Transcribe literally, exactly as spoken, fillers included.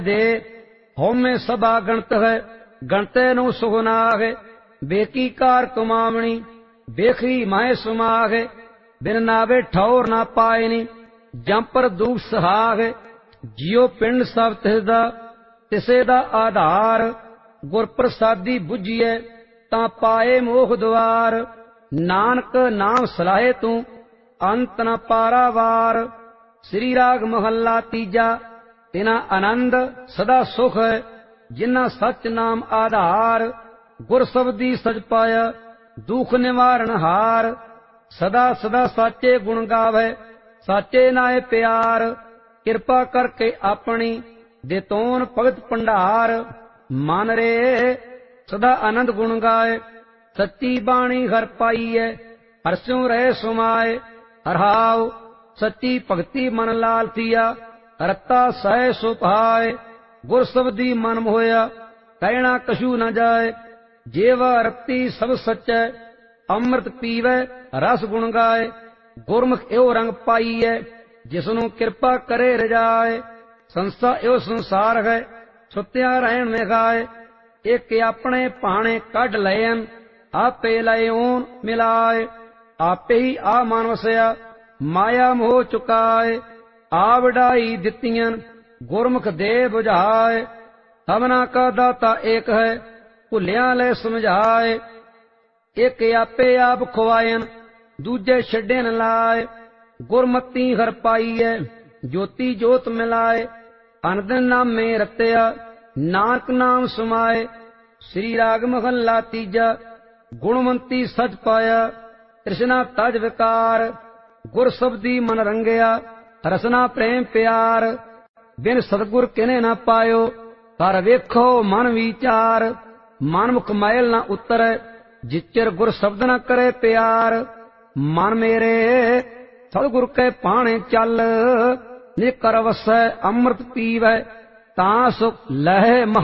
दे होमे सभा गणत है गणते नु सुगनाग बेकी कार कमावणी बेखी माए सुमाग बिन नावे ठौर ना पाए नी जंपर दूख सहाग जियो पिंड सब तिसदा तिसे दा आधार गुर प्रसादी बुझिए ता पाए मोह द्वार नानक नाम सलाहे तू अंत न पारावार। श्री राग महला तीजा तिना आनंद सदा सुख जिन्ना सच नाम आधार गुर शब्दी सज पाया दुख निवारण हार सदा सदा साचे गुण गावे साचे नाए प्यार कृपा करके अपनी देतोन भगत भंडार मन रे सदा आनंद गुण गाए सच्ची बाणी हर पाई है हर्षों रहे सुमाए हरहाव सच्ची भगती मन लाल थिया रत्ता सह सुभाए गुर शब्दी मन मोया कहना कछु न जाए जेवा रत्ती सब सच्चै अमृत पीवै रस गुण गाए गुरमुख एव रंग पाईए जिसनु कृपा करे रजाए संसा एव संसार है सुत्या रहन में गाए एक अपने पाने कढ लयन आपे लयोन मिलाए आपे ही आ मान वसया माया मोह चुकाए आवड़ाई दितियन गुरमुख दे बुझाए सबना का दाता एक है भुलिया ले समझाए एक आपे आप खुआयन दूजे छड़े न लाए गुरमती हर पाई है ज्योति जोत मिलाए अनदन नाम में रत्या नानक नाम सुमाए। श्री राग महला तीजा गुणवंती सच पाया तृष्णा तज विकार गुर शब्दी मन रंगया रसना प्रेम प्यार बिन सतगुर किने न पायो कर वेखो मन विचार मन मुख मैल न उतर जिचर गुर शब्द न करे प्यार मन मेरे सतगुर के पाने चल निकर वसै अमृत पीवै तां सुख लहे